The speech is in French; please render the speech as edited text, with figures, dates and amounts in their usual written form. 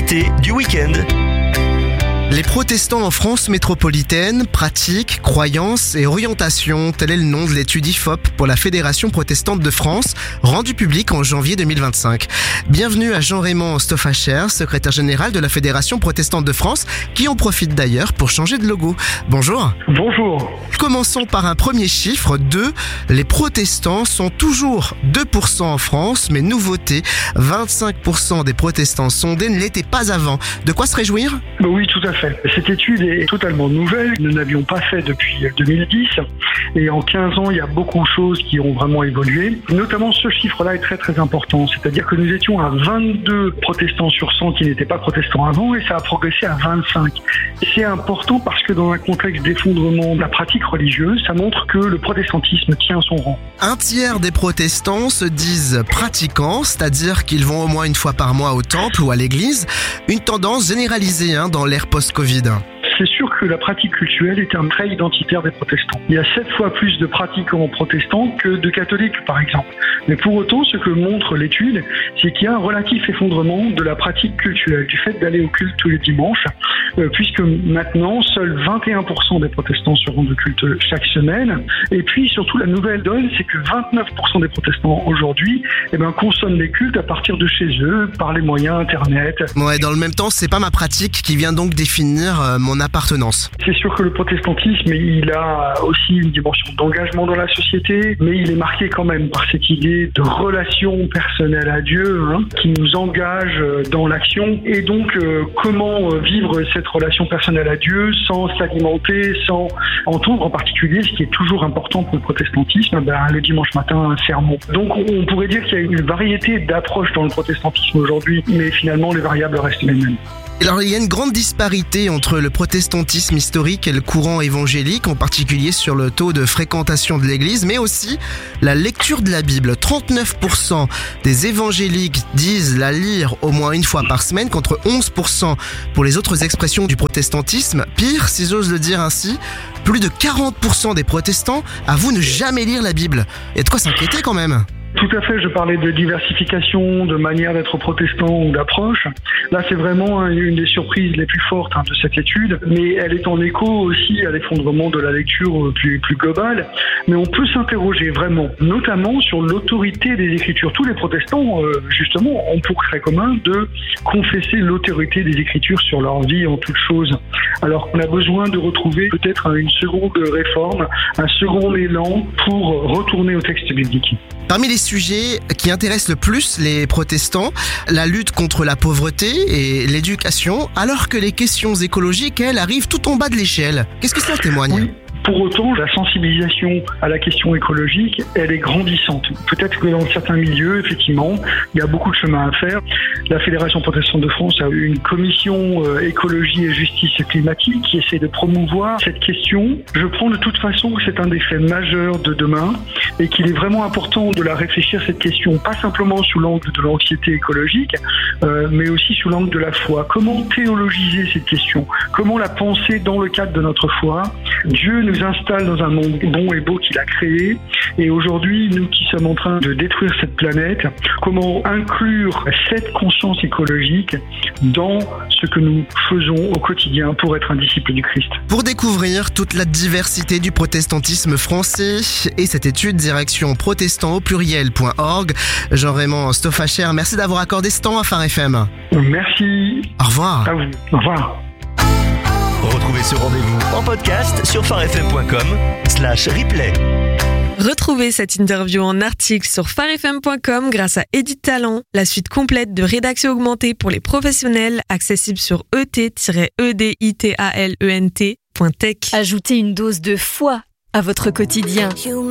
L'actualité du week-end. Les protestants en France métropolitaine, pratiques, croyances et orientations, tel est le nom de l'étude IFOP pour la Fédération protestante de France, rendue publique en janvier 2025. Bienvenue à Jean-Raymond Stoffacher, secrétaire général de la Fédération protestante de France, qui en profite d'ailleurs pour changer de logo. Bonjour. Bonjour. Commençons par un premier chiffre, 2. Les protestants sont toujours 2% en France, mais nouveauté, 25% des protestants sondés ne l'étaient pas avant. De quoi se réjouir ? Oui, tout à fait. Cette étude est totalement nouvelle. Nous n'avions pas fait depuis 2010. Et en 15 ans, il y a beaucoup de choses qui ont vraiment évolué. Notamment, ce chiffre-là est très très important. C'est-à-dire que nous étions à 22 protestants sur 100 qui n'étaient pas protestants avant et ça a progressé à 25. C'est important parce que dans un contexte d'effondrement de la pratique religieuse, ça montre que le protestantisme tient son rang. Un tiers des protestants se disent pratiquants, c'est-à-dire qu'ils vont au moins une fois par mois au temple ou à l'église. Une tendance généralisée dans l'ère post-Covid. C'est sûr que la pratique cultuelle est un trait identitaire des protestants. Il y a 7 fois plus de pratiquants protestants que de catholiques, par exemple. Mais pour autant, ce que montre l'étude, c'est qu'il y a un relatif effondrement de la pratique cultuelle, du fait d'aller au culte tous les dimanches, puisque maintenant, seuls 21% des protestants se rendent au culte chaque semaine. Et puis, surtout, la nouvelle donne, c'est que 29% des protestants aujourd'hui consomment les cultes à partir de chez eux, par les moyens Internet. Ouais, dans le même temps, c'est pas ma pratique qui vient donc définir mon appartenance. C'est sûr que le protestantisme, il a aussi une dimension d'engagement dans la société, mais il est marqué quand même par cette idée de relation personnelle à Dieu, qui nous engage dans l'action. Et donc, comment vivre cette relation personnelle à Dieu sans s'alimenter, sans entendre en particulier ce qui est toujours important pour le protestantisme, le dimanche matin, un sermon. Donc, on pourrait dire qu'il y a une variété d'approches dans le protestantisme aujourd'hui, mais finalement, les variables restent les mêmes. Alors, il y a une grande disparité entre le protestantisme historique et le courant évangélique, en particulier sur le taux de fréquentation de l'église, mais aussi la lecture de la Bible. 39% des évangéliques disent la lire au moins une fois par semaine, contre 11% pour les autres expressions du protestantisme. Pire, si j'ose le dire ainsi, plus de 40% des protestants avouent ne jamais lire la Bible. Il y a de quoi s'inquiéter quand même. Tout à fait, je parlais de diversification, de manière d'être protestant ou d'approche. Là, c'est vraiment une des surprises les plus fortes de cette étude, mais elle est en écho aussi à l'effondrement de la lecture plus globale. Mais on peut s'interroger vraiment, notamment sur l'autorité des Écritures. Tous les protestants, justement, ont pour trait commun de confesser l'autorité des Écritures sur leur vie en toute chose. Alors qu'on a besoin de retrouver peut-être une seconde réforme, un second élan pour retourner au texte biblique. Parmi les sujets qui intéressent le plus les protestants, la lutte contre la pauvreté et l'éducation, alors que les questions écologiques, elles, arrivent tout en bas de l'échelle. Qu'est-ce que cela témoigne ? Oui. Pour autant, la sensibilisation à la question écologique, elle est grandissante. Peut-être que dans certains milieux, effectivement, il y a beaucoup de chemin à faire. La Fédération protestante de France a eu une commission écologie et justice climatique qui essaie de promouvoir cette question. Je prends de toute façon que c'est un des faits majeurs de demain et qu'il est vraiment important de la réfléchir, cette question, pas simplement sous l'angle de l'anxiété écologique, mais aussi sous l'angle de la foi. Comment théologiser cette question ? Comment la penser dans le cadre de notre foi ? Dieu nous installe dans un monde bon et beau qu'il a créé. Et aujourd'hui, nous qui sommes en train de détruire cette planète, comment inclure cette conscience écologique dans ce que nous faisons au quotidien pour être un disciple du Christ. Pour découvrir toute la diversité du protestantisme français et cette étude, direction protestantaupluriel.org. Jean-Raymond Stoffacher, merci d'avoir accordé ce temps à Phare FM. Merci. Au revoir. À vous. Au revoir. Retrouvez ce rendez-vous en podcast sur pharefm.com/replay. Retrouvez cette interview en article sur pharefm.com grâce à Edit Talent, la suite complète de rédaction augmentée pour les professionnels, accessible sur et-editalent.tech. Ajoutez une dose de foi à votre quotidien.